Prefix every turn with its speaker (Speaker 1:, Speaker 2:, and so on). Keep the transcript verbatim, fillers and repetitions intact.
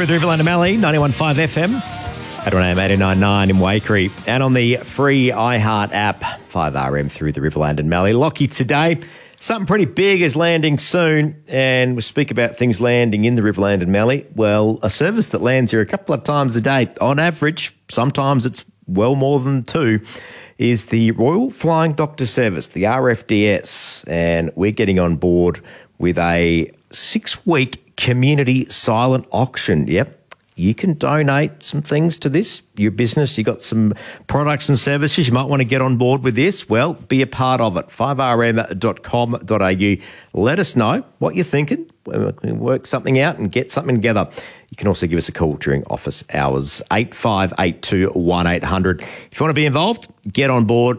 Speaker 1: through the Riverland and Mallee, ninety-one point five F M, eight one A M eighty-nine point nine in Waikerie, and on the free iHeart app, five R M through the Riverland and Mallee. Lockie, today, something pretty big is landing soon, and we'll speak about things landing in the Riverland and Mallee. Well, a service that lands here a couple of times a day, on average, sometimes it's well more than two, is the Royal Flying Doctor Service, the R F D S, and we're getting on board with a six-week community silent auction. Yep, you can donate some things to this, your business. You got some products and services you might want to get on board with this. Well, be a part of it. five r m dot com dot a u. Let us know what you're thinking. We can work something out and get something together. You can also give us a call during office hours, eight five eight two, one eight hundred. If you want to be involved, get on board.